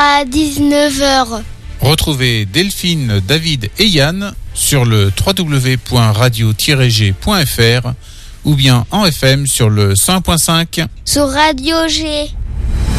à 19h. Retrouvez Delphine, David et Yann sur le www.radio-g.fr ou bien en FM sur le 101.5. Sur Radio G.